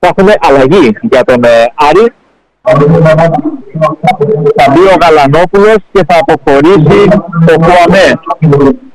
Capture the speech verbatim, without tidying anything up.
θα έχουμε αλλαγή για τον ε, Άρη. Θα μπει ο Γαλανόπουλος και θα αποχωρήσει ο Χουαμέ.